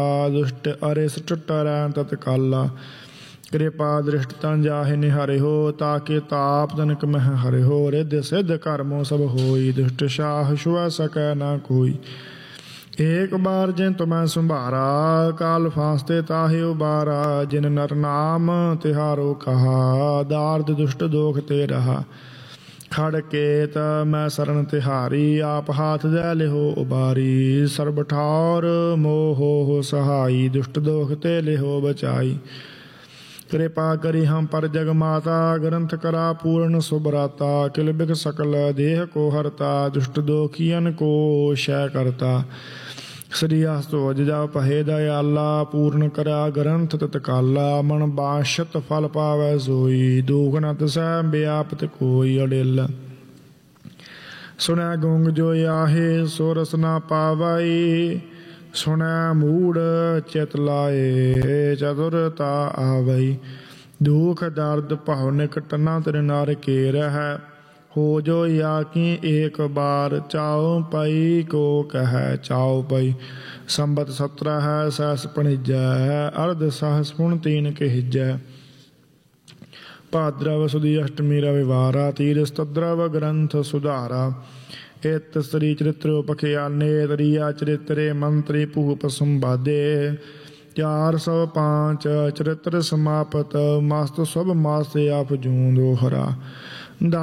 दुष्ट अरिष्ट टरैं तत्काला। कृपा दृष्ट तन जाहि निहरे हो, ताके ताप तनक मह हरे हो। रिद्धि सिद्ध कर्मों सब होई, दुष्ट शाह छुआ सकै न कोई। एक बार जिन तुम्हें संभारा, काल फांसते ताहि उबारा। जिन नर नाम तिहारो कहा, दार्द दुष्ट दोख ते रहा। खड़ केत मैं शरण तिहारी, आप हाथ दे लिहो उबारी। सर्ब ठार मोह हो सहाई, दुष्ट दोख ते लिहो बचाई। कृपा करी हम पर जग माता, ग्रंथ करा पूर्ण सुभराता। किल बिग सकल देह को हरता, दुष्ट दोखियन को क्षय करता। श्री हस्त जा पहे दयाला, पूर्ण करा ग्रंथ तत्काला। मन बाशत फल पावै सोई, दुख न तिसै व्यापत कोई अड़िल। सुनै गूंग जो आहे, सो रस न पावई। सुनै मूढ़ चित लाए, चतुरता आवई। दुख दर्द भव निकट न तिन नर के रहै। हो जो या की एक बार, चाओ पई को कह चाओ पई। संबत 17 है सहस पणिजै, अर्ध सहस पुण 3 कहिजै। भाद्रव सुदी अष्टमी रविवारा, तीरस तद्रव ग्रंथ सुधारा। इत श्री चरित्र उपख्याने, तरिया चरित्रे मंत्री भूप संवादे। 405 चरित्र समापत, मस्त सब मास आप जूं दोहरा।